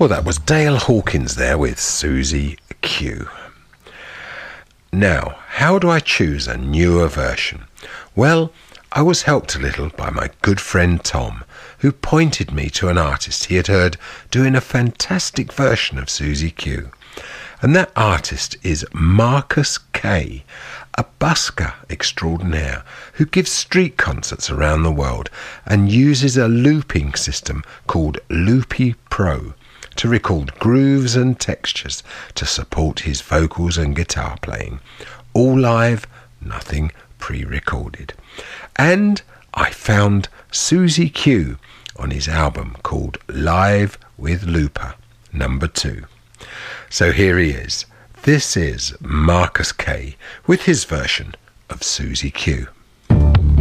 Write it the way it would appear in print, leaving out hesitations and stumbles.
Well, that was Dale Hawkins there with Susie Q. Now, how do I choose a newer version? Well, I was helped a little by my good friend Tom, who pointed me to an artist he had heard doing a fantastic version of Susie Q. And that artist is Marcus Kay, a busker extraordinaire who gives street concerts around the world and uses a looping system called Loopy Pro to record grooves and textures to support his vocals and guitar playing. All live, nothing pre-recorded. And I found Susie Q on his album called Live with Looper, number 2. So here he is. This is Marcus Kay with his version of Susie Q.